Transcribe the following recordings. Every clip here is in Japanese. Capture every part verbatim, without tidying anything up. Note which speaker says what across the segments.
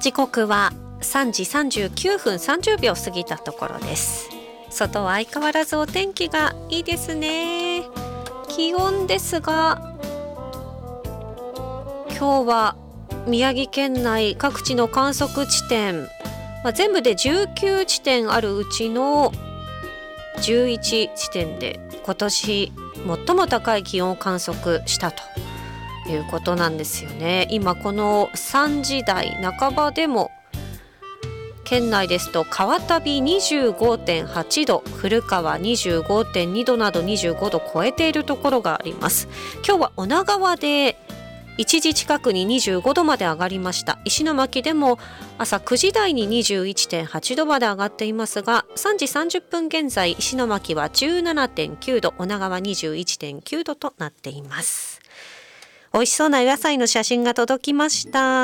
Speaker 1: 時刻はさんじさんじゅうきゅうふんさんじゅうびょう過ぎたところです。外は相変わらずお天気がいいですね。気温ですが、今日は宮城県内各地の観測地点、まあ、全部でじゅうきゅうちてんあるうちのじゅういちちてんで今年最も高い気温を観測したということなんですよね。今このさんじ台半ばでも県内ですと川旅 にじゅうごてんはちど、古川 にじゅうごてんにどなどにじゅうごど超えているところがあります。今日は女川でいちじ近くににじゅうごどまで上がりました。石巻でも朝くじ台に にじゅういってんはちどまで上がっていますが、さんじさんじゅっぷん現在石巻は じゅうななてんきゅうど、女川 にじゅういってんきゅうどとなっています。美味しそうなお野菜の写真が届きました。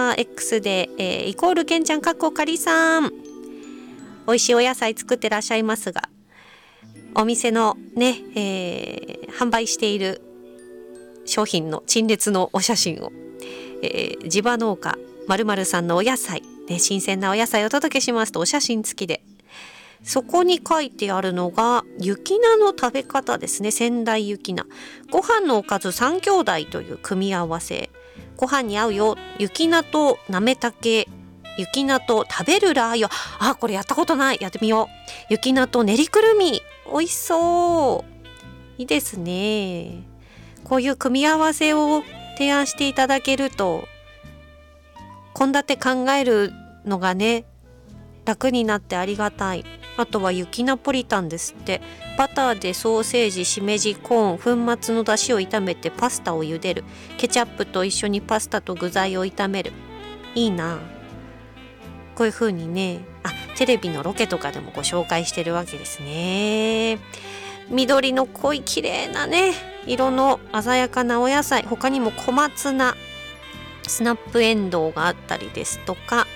Speaker 1: X で、えー、イコールけんちゃんかっこかりさん、美味しいお野菜作ってらっしゃいますが、お店のね、えー、販売している商品の陳列のお写真を、えー、地場農家〇〇さんのお野菜、ね、新鮮なお野菜をお届けしますとお写真付きで、そこに書いてあるのが雪菜の食べ方ですね。仙台雪菜、ご飯のおかずさん兄弟という組み合わせ、ご飯に合うよ、雪菜となめたけ、雪菜と食べるラー油、あ、これやったことない、やってみよう。雪菜と練りくるみ、美味しそう、いいですね。こういう組み合わせを提案していただけると献立考えるのがね楽になってありがたい。あとは雪ナポリタンですって。バターでソーセージ、しめじ、コーン、粉末の出汁を炒めてパスタを茹でる。ケチャップと一緒にパスタと具材を炒める。いいな。こういう風にね、あ、テレビのロケとかでもご紹介してるわけですね。緑の濃い綺麗なね色の鮮やかなお野菜、他にも小松菜、スナップエンドウがあったりですとか、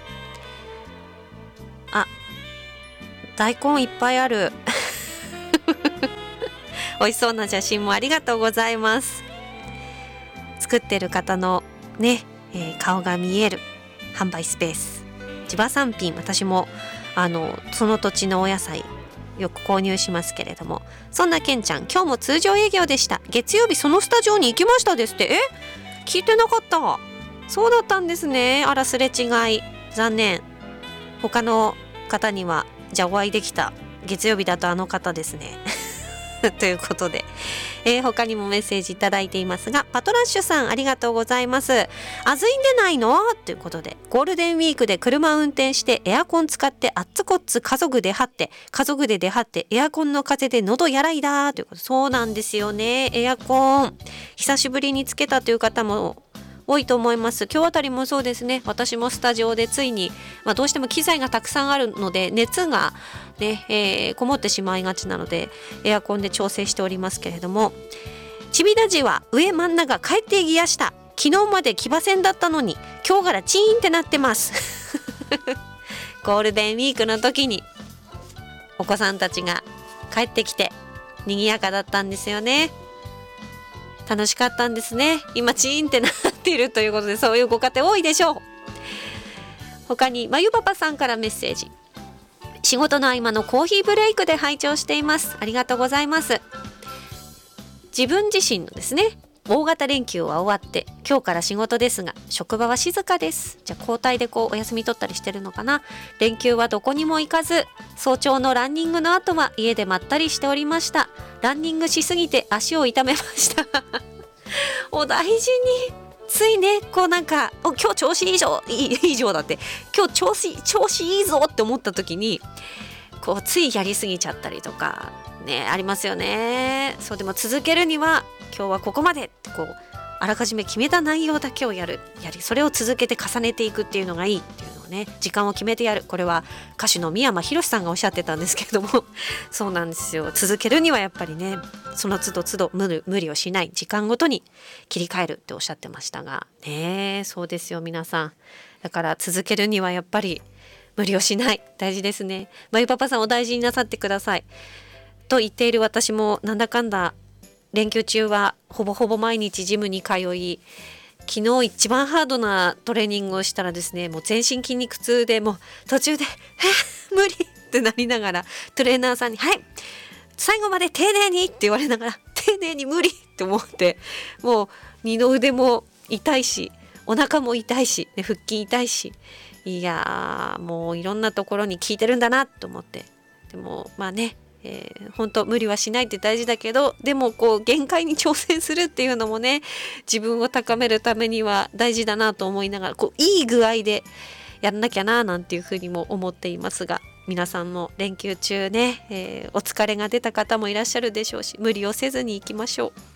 Speaker 1: あ、大根いっぱいある美味しそうな写真もありがとうございます。作ってる方のね、えー、顔が見える販売スペース、地場産品、私もあのその土地のお野菜よく購入しますけれども、そんなけんちゃん、今日も通常営業でした。月曜日そのスタジオに行きましたですって。え、聞いてなかった。そうだったんですね。あら、すれ違い、残念。他の方にはじゃあお会いできた。月曜日だとあの方ですねということで、えー、他にもメッセージいただいていますが、パトラッシュさんありがとうございます。あずいんでないのということで、ゴールデンウィークで車運転してエアコン使ってあっつこっつ家族で張って家族で出張ってエアコンの風で喉やらいだということ。そうなんですよね。エアコン久しぶりにつけたという方も多いと思います。今日あたりもそうですね。私もスタジオでついに、まあ、どうしても機材がたくさんあるので熱がね、えー、こもってしまいがちなのでエアコンで調整しておりますけれども、ちびラジは上真ん中帰ってぎやした。昨日まで騎馬戦だったのに今日からチーンってなってますゴールデンウィークの時にお子さんたちが帰ってきて賑やかだったんですよね。楽しかったんですね。今チーンってなっているということで、そういうご家庭多いでしょう。他にまゆパパさんからメッセージ。仕事の合間のコーヒーブレイクで拝聴しています。ありがとうございます。自分自身のですね、大型連休は終わって今日から仕事ですが、職場は静かです。じゃあ交代でこうお休み取ったりしてるのかな。連休はどこにも行かず、早朝のランニングの後は家でまったりしておりました。ランニングしすぎて足を痛めましたお大事に。ついね、こうなんかお今日調子いいぞ、いい以上だって今日調子調子いいぞって思った時にこうついやりすぎちゃったりとかね、ありますよね。そう、でも続けるには今日はここまでってこうあらかじめ決めた内容だけをやる、やりそれを続けて重ねていくっていうのがいいっていうのをね、時間を決めてやる。これは歌手の三山ひろしさんがおっしゃってたんですけれどもそうなんですよ。続けるにはやっぱりね、その都度都度無理、無理をしない、時間ごとに切り替えるっておっしゃってましたがね。そうですよ皆さん。だから続けるにはやっぱり無理をしない、大事ですね。まゆパパさんお大事になさってくださいと言っている私もなんだかんだ連休中はほぼほぼ毎日ジムに通い昨日一番ハードなトレーニングをしたらですね、もう全身筋肉痛で、もう途中でえ無理ってなりながら、トレーナーさんにはい最後まで丁寧にって言われながら、丁寧に無理って思って、もう二の腕も痛いし、お腹も痛いし、腹筋痛いし、いやーもういろんなところに効いてるんだなと思って。でもまあね、えー、本当無理はしないって大事だけど、でもこう限界に挑戦するっていうのもね、自分を高めるためには大事だなと思いながら、こういい具合でやんなきゃななんていうふうにも思っていますが、皆さんも連休中ね、えー、お疲れが出た方もいらっしゃるでしょうし、無理をせずに行きましょう。